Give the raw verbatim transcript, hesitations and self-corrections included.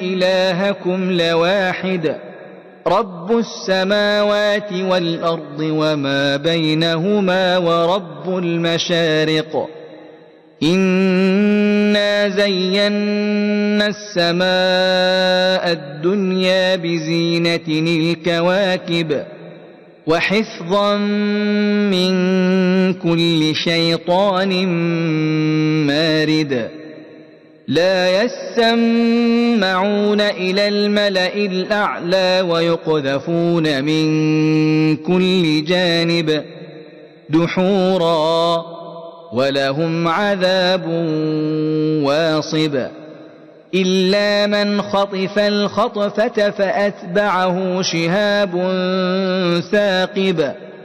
إلهكم لواحد رب السماوات والأرض وما بينهما ورب المشارق إنا زينا السماء الدنيا بزينة الكواكب وحفظا من كل شيطان مارد لا يسمعون إلى الملأ الأعلى ويقذفون من كل جانب دحورا ولهم عذاب واصب إلا من خطف الخطفة فأتبعه شهاب ثاقب